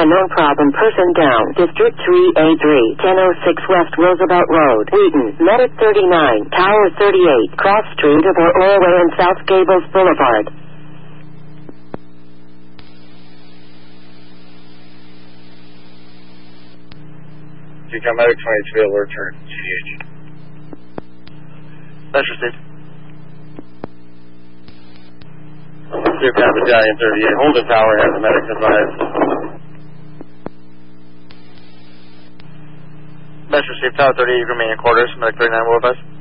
unknown problem person down. District 3A3, 1006 West Roosevelt Road, Wheaton. Medic 39, Tower 38, Cross Street of Orway and South Gables Boulevard. Decom Medic 22, alert turn, GH. That's received. Decom Battalion 38, Holden Tower has a medic advised. That's received. Tower 38, you remain in quarters. Medic 39 will advise.